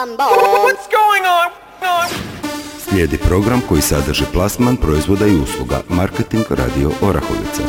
What's going on? Slijedi program koji sadrži plasman proizvoda i usluga. Marketing Radio Orahovica.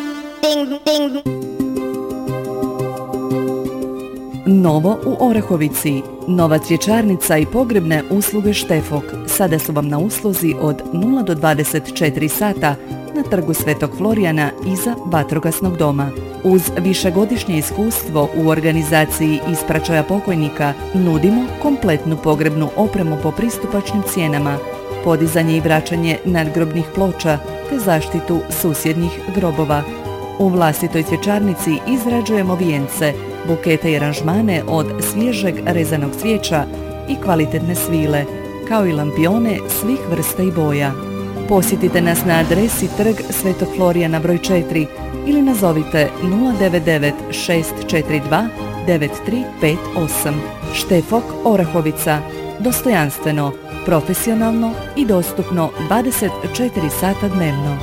Novo u Orahovici. Nova cvjećarnica i pogrebne usluge Štefok. Sada su vam na usluzi od 0 do 24 sata na trgu Svetog Florijana iza vatrogasnog doma. Uz višegodišnje iskustvo u organizaciji ispraćaja pokojnika nudimo kompletnu pogrebnu opremu po pristupačnim cijenama, podizanje i vraćanje nadgrobnih ploča te zaštitu susjednih grobova. U vlastitoj cvjećarnici izrađujemo vijence, bukete i aranžmane od svježeg rezanog cvijeća i kvalitetne svile, kao i lampione svih vrsta i boja. Posjetite nas na adresi Trg Svetog Florijana broj 4 ili nazovite 099 642 9358. Štefok Orahovica. Dostojanstveno, profesionalno i dostupno 24 sata dnevno.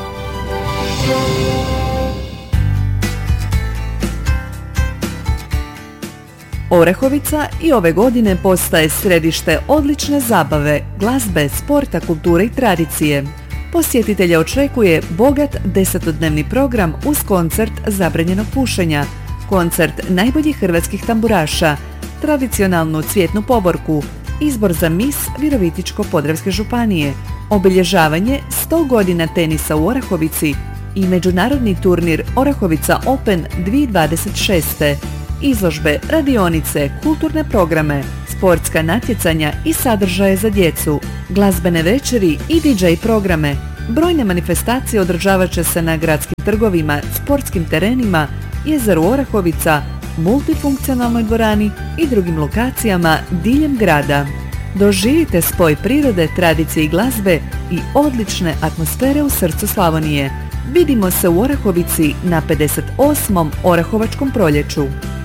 Orahovica i ove godine postaje središte odlične zabave, glazbe, sporta, kulture i tradicije. Posjetitelje očekuje bogat 10-dnevni program uz koncert zabranjenog pušenja, koncert najboljih hrvatskih tamburaša, tradicionalnu cvjetnu povorku, izbor za mis Virovitičko-podravske županije, obilježavanje 100 godina tenisa u Orahovici i međunarodni turnir Orahovica Open 2026. Izložbe, radionice, kulturne programe, sportska natjecanja i sadržaje za djecu, glazbene večeri i DJ programe. Brojne manifestacije održavat će se na gradskim trgovima, sportskim terenima, jezeru Orahovica, multifunkcionalnoj dvorani i drugim lokacijama diljem grada. Doživite spoj prirode, tradicije i glazbe i odlične atmosfere u srcu Slavonije. Vidimo se u Orahovici na 58. Orahovačkom proljeću.